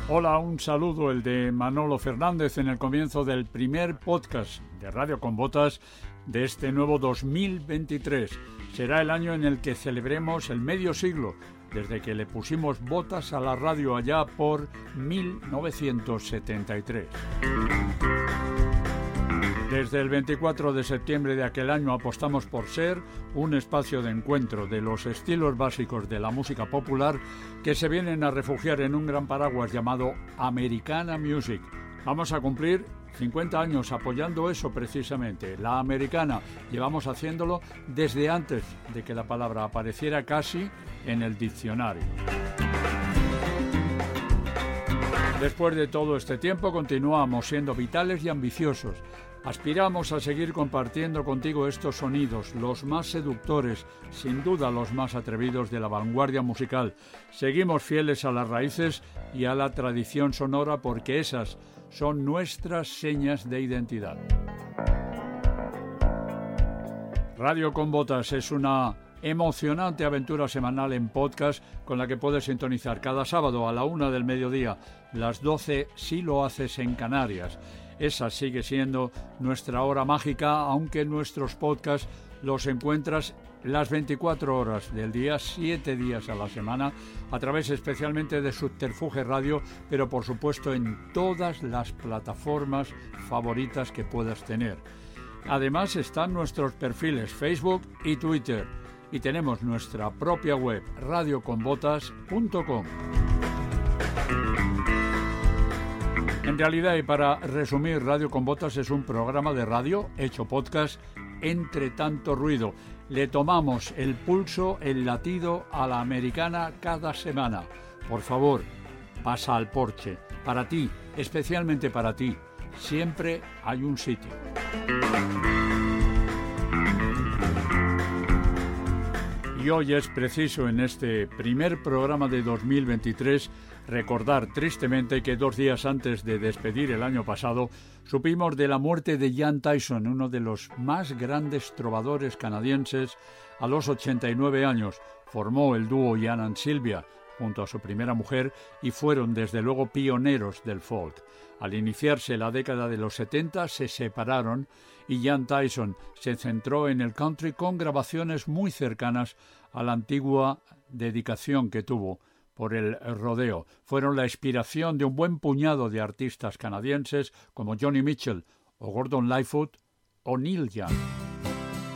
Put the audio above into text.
Hola, un saludo, el de Manolo Fernández en el comienzo del primer podcast de Radio con Botas de este nuevo 2023. Será el año en el que celebremos el medio siglo desde que le pusimos botas a la radio allá por 1973. Desde el 24 de septiembre de aquel año apostamos por ser un espacio de encuentro de los estilos básicos de la música popular que se vienen a refugiar en un gran paraguas llamado Americana Music. Vamos a cumplir 50 años apoyando eso precisamente, la americana. Llevamos haciéndolo desde antes de que la palabra apareciera casi en el diccionario. Después de todo este tiempo continuamos siendo vitales y ambiciosos. Aspiramos a seguir compartiendo contigo estos sonidos, los más seductores, sin duda los más atrevidos de la vanguardia musical. Seguimos fieles a las raíces y a la tradición sonora porque esas son nuestras señas de identidad. Radio con Botas es una emocionante aventura semanal en podcast con la que puedes sintonizar cada sábado a la 1 del mediodía, las 12 si lo haces en Canarias. Esa sigue siendo nuestra hora mágica, aunque nuestros podcasts los encuentras las 24 horas del día, 7 días a la semana, a través especialmente de Subterfuge Radio, pero por supuesto en todas las plataformas favoritas que puedas tener. Además están nuestros perfiles Facebook y Twitter, y tenemos nuestra propia web, radioconbotas.com. En realidad, y para resumir, Radio con Botas es un programa de radio hecho podcast entre tanto ruido. Le tomamos el pulso, el latido a la americana cada semana. Por favor, pasa al porche. Para ti, especialmente para ti, siempre hay un sitio. Y hoy es preciso en este primer programa de 2023 recordar tristemente que 2 días antes de despedir el año pasado supimos de la muerte de Ian Tyson, uno de los más grandes trovadores canadienses. A los 89 años formó el dúo Ian and Sylvia junto a su primera mujer y fueron desde luego pioneros del folk. Al iniciarse la década de los 70 se separaron y Ian Tyson se centró en el country con grabaciones muy cercanas a la antigua dedicación que tuvo por el rodeo. Fueron la inspiración de un buen puñado de artistas canadienses como Johnny Mitchell o Gordon Lightfoot o Neil Young.